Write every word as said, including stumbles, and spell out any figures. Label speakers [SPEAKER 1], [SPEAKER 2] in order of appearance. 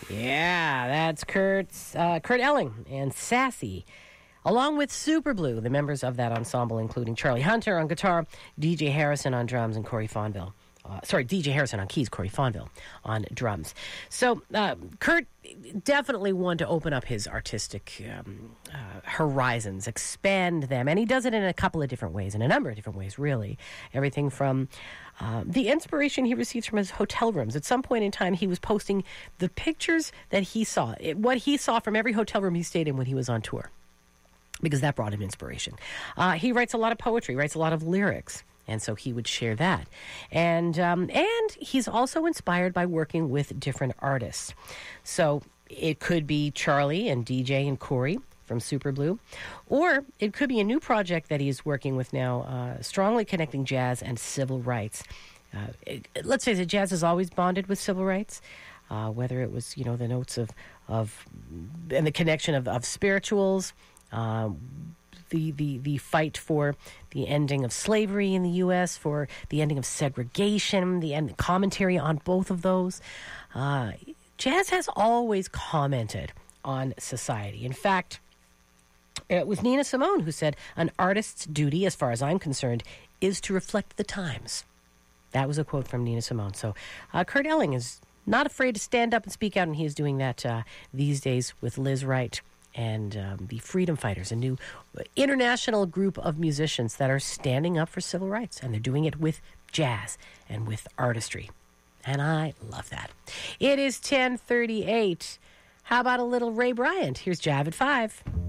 [SPEAKER 1] Yeah, that's Kurt's, uh, Kurt Elling and Sassy, along with Super Blue, the members of that ensemble, including Charlie Hunter on guitar, D J Harrison on drums, and Corey Fonville. Uh, sorry, D J Harrison on keys, Corey Fonville on drums. So uh, Kurt definitely wanted to open up his artistic um, uh, horizons, expand them, and he does it in a couple of different ways, in a number of different ways, really. Everything from uh, the inspiration he receives from his hotel rooms. At some point in time, he was posting the pictures that he saw, it, what he saw from every hotel room he stayed in when he was on tour, because that brought him inspiration. Uh, he writes a lot of poetry, writes a lot of lyrics. And so he would share that. And um, and he's also inspired by working with different artists. So it could be Charlie and D J and Corey from Super Blue, or it could be a new project that he's working with now, uh, strongly connecting jazz and civil rights. Uh, it, let's face it, jazz has always bonded with civil rights, uh, whether it was, you know, the notes of, of and the connection of, of spirituals, um, The, the, the fight for the ending of slavery in the U S, for the ending of segregation, the end commentary on both of those. Uh, jazz has always commented on society. In fact, it was Nina Simone who said, "An artist's duty, as far as I'm concerned, is to reflect the times." That was a quote from Nina Simone. So uh, Kurt Elling is not afraid to stand up and speak out, and he is doing that uh, these days with Liz Wright and um, the Freedom Fighters, a new international group of musicians that are standing up for civil rights, and they're doing it with jazz and with artistry. And I love that. It is ten thirty-eight. How about a little Ray Bryant? Here's Jav at five.